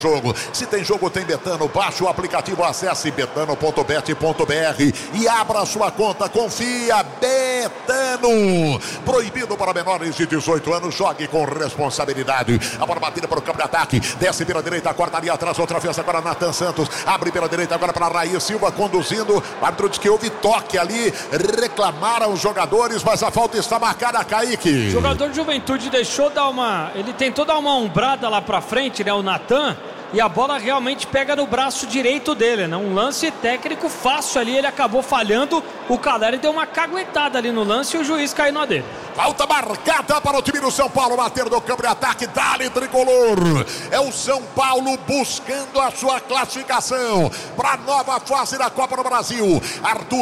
Jogo. Se tem jogo, tem Betano. Baixe o aplicativo, acesse betano.bet.br e abra sua conta. Confia, Betano. Proibido para menores de 18 anos. Jogue com responsabilidade. A bola batida para o campo de ataque. Desce pela direita, quarta ali atrás. Outra vez agora Nathan Santos. Abre pela direita agora para Raí Silva conduzindo. O árbitro diz que houve toque ali. Reclamaram os jogadores, mas a falta está marcada, Kaique. O jogador de Juventude deixou dar ele tentou dar uma ombrada lá para frente, né? O Nathan. E a bola realmente pega no braço direito dele, né? Um lance técnico fácil ali, ele acabou falhando. O Caleri deu uma caguetada ali no lance e o juiz caiu na dele. Falta marcada para o time do São Paulo, bater no campo de ataque, dá-lhe tricolor. É o São Paulo buscando a sua classificação para a nova fase da Copa do Brasil. Arthur